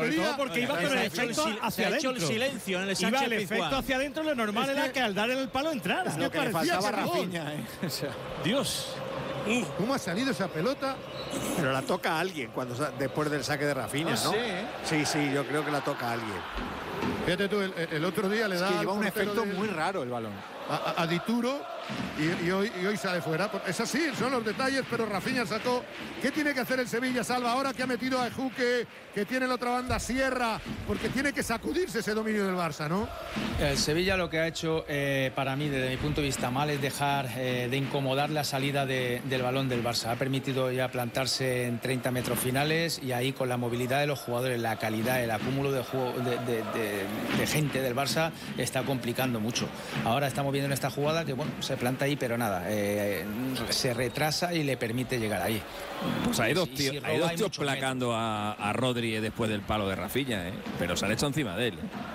todo porque iba con el efecto hacia adentro. El silencio en el iba el efecto hacia adentro, lo normal era que al dar en el palo entrara. Es lo que le faltaba a Rafinha, O sea, Dios. ¿Cómo ha salido esa pelota? pero la toca a alguien después del saque de Rafinha, ¿no? Sí, yo creo que la toca a alguien. Fíjate tú, el otro día le da. Que lleva un efecto muy raro el balón. A Dituro y hoy sale fuera. Es así, son los detalles, pero Rafinha sacó. ¿Qué tiene que hacer el Sevilla, Salva? Ahora que ha metido a Ejuque, que tiene la otra banda Sierra, porque tiene que sacudirse ese dominio del Barça, ¿no? El Sevilla lo que ha hecho, para mí, desde mi punto de vista mal, es dejar de incomodar la salida del balón del Barça. Ha permitido ya plantarse en 30 metros finales y ahí con la movilidad de los jugadores, la calidad, el acúmulo de juego de gente del Barça está complicando mucho. Ahora estamos viendo en esta jugada que bueno, se planta ahí, pero nada, se retrasa y le permite llegar ahí. Pues hay dos tíos placando a Rodri después del palo de Rafinha, pero se han hecho encima de él.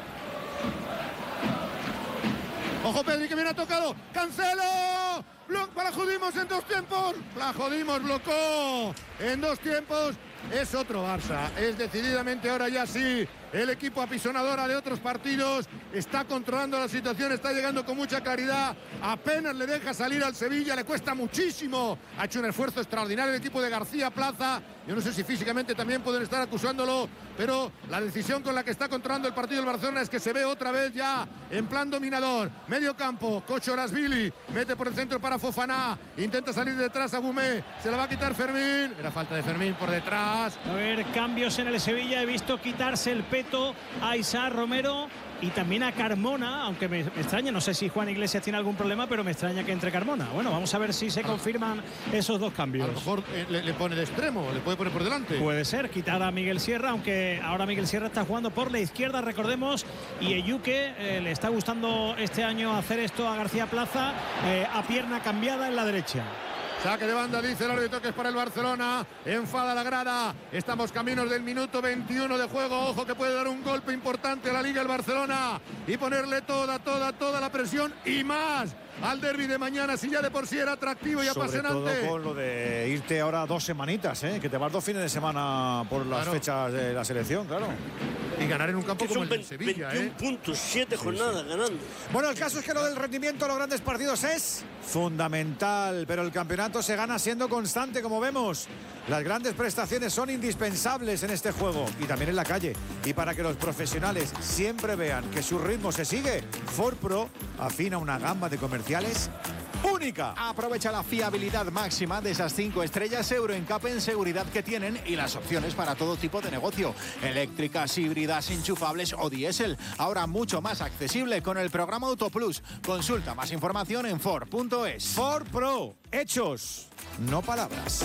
Ojo, Pedri, que viene ha tocado. ¡Cancelo! ¡La jodimos en 2 tiempos! ¡La jodimos, blocó! En 2 tiempos es otro Barça. Es decididamente ahora ya sí el equipo apisonadora de otros partidos. Está controlando la situación, está llegando con mucha claridad. Apenas le deja salir al Sevilla, le cuesta muchísimo. Ha hecho un esfuerzo extraordinario el equipo de García Plaza. Yo no sé si físicamente también pueden estar acusándolo, pero la decisión con la que está controlando el partido del Barcelona es que se ve otra vez ya en plan dominador. Medio campo, Kochorasvili, mete por el centro para Fofana, intenta salir detrás a Bumé, se la va a quitar Fermín. Era falta de Fermín por detrás. A ver, cambios en el Sevilla. He visto quitarse el peto a Isaac Romero y también a Carmona, aunque me extraña, no sé si Juan Iglesias tiene algún problema, pero me extraña que entre Carmona. Bueno, vamos a ver si se confirman esos dos cambios. A lo mejor le pone de extremo, le puede poner por delante. Puede ser, quitar a Miguel Sierra, aunque ahora Miguel Sierra está jugando por la izquierda, recordemos, y Ejuque le está gustando este año hacer esto a García Plaza, a pierna cambiada en la derecha. Saque de banda, dice el árbitro, que es para el Barcelona. Enfada la grada. Estamos caminos del minuto 21 de juego. Ojo que puede dar un golpe importante a la Liga el Barcelona y ponerle toda la presión y más al derbi de mañana, si ya de por sí era atractivo y apasionante. Sobre todo con lo de irte ahora 2 semanitas, que te vas 2 fines de semana por las fechas de la selección, claro. Y ganar en un campo como el de Sevilla, 21 puntos, 7 jornadas ganando. Bueno, el caso es que lo del rendimiento, los grandes partidos es fundamental, pero el campeonato se gana siendo constante, como vemos. Las grandes prestaciones son indispensables en este juego y también en la calle. Y para que los profesionales siempre vean que su ritmo se sigue, Ford Pro afina una gama de comerciales única. Aprovecha la fiabilidad máxima de esas 5 estrellas Euro NCAP en seguridad que tienen y las opciones para todo tipo de negocio. Eléctricas, híbridas, enchufables o diésel. Ahora mucho más accesible con el programa Autoplus. Consulta más información en Ford.es. Ford Pro. Hechos, no palabras.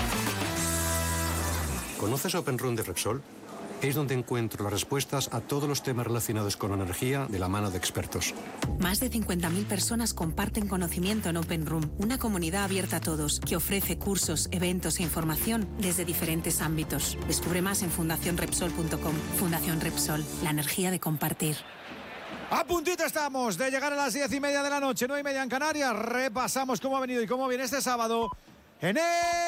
¿Conoces OpenRun de Repsol? Es donde encuentro las respuestas a todos los temas relacionados con energía de la mano de expertos. Más de 50.000 personas comparten conocimiento en Open Room, una comunidad abierta a todos que ofrece cursos, eventos e información desde diferentes ámbitos. Descubre más en fundacionrepsol.com. Fundación Repsol, la energía de compartir. A puntito estamos de llegar a las 10:30 de la noche, 9:30 en Canarias. Repasamos cómo ha venido y cómo viene este sábado en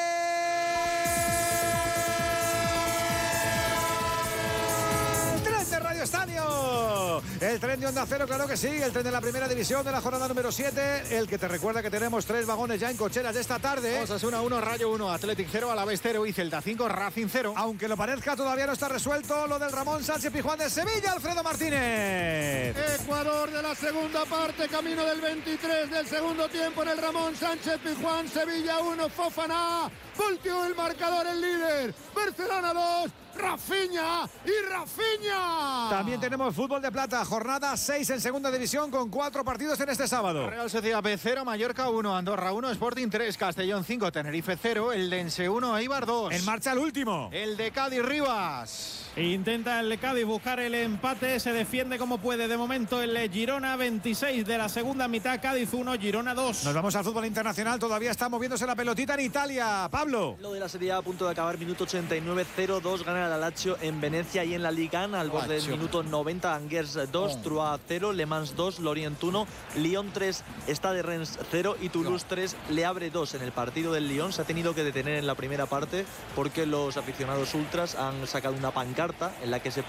Radio Estadio. El tren de Onda Cero, claro que sí. El tren de la primera división de la jornada número 7. El que te recuerda que tenemos 3 vagones ya en cocheras de esta tarde. Osasuna 1, Rayo 1, Athletic 0, Alavés 0 y Celta 5, Racing 0. Aunque lo parezca, todavía no está resuelto lo del Ramón Sánchez Pizjuán de Sevilla, Alfredo Martínez. Ecuador de la segunda parte, camino del 23 del segundo tiempo en el Ramón Sánchez Pizjuán. Sevilla 1, Fofana. Volteó el marcador, el líder. Barcelona 2. Rafinha y Rafinha. También tenemos fútbol de plata, jornada 6 en segunda división con 4 partidos en este sábado. Real Sociedad B 0, Mallorca 1, Andorra 1, Sporting 3, Castellón 5, Tenerife 0, el Dense 1, Eibar 2. En marcha el último. El de Cádiz Rivas. Intenta el de Cádiz buscar el empate, se defiende como puede. De momento el Girona 26 de la segunda mitad, Cádiz 1, Girona 2. Nos vamos al fútbol internacional, todavía está moviéndose la pelotita en Italia. Pablo. Lo de la Serie A a punto de acabar, minuto 89, 0-2 gana la Lazio en Venecia y en la Liga al borde del minuto 90, Angers 2, Troyes 0, Le Mans 2, Lorient 1, Lyon 3, Stade Reims 0 y Toulouse 3, Le Havre 2. En el partido del Lyon se ha tenido que detener en la primera parte porque los aficionados ultras han sacado una pancarta en la que se